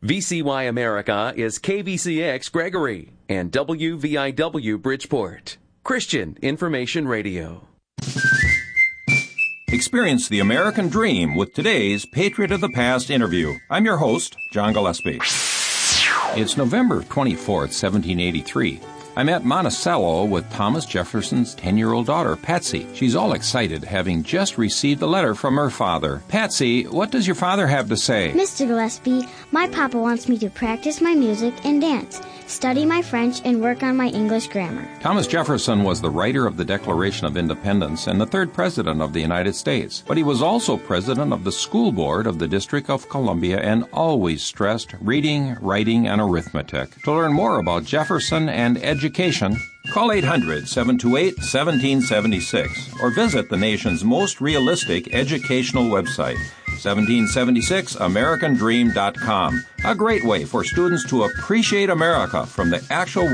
VCY America is KVCX Gregory and WVIW Bridgeport. Christian Information Radio. Experience the American dream with today's Patriot of the Past interview. I'm your host, John Gillespie. It's November 24th, 1783. I'm at Monticello with Thomas Jefferson's 10-year-old daughter, Patsy. She's all excited, having just received a letter from her father. Patsy, what does your father have to say? Mr. Gillespie, my papa wants me to practice my music and dance, study my French, and work on my English grammar. Thomas Jefferson was the writer of the Declaration of Independence and the third president of the United States. But he was also president of the school board of the District of Columbia and always stressed reading, writing, and arithmetic. To learn more about Jefferson and education, call 800-728-1776 or visit the nation's most realistic educational website, 1776americandream.com. A great way for students to appreciate America from the actual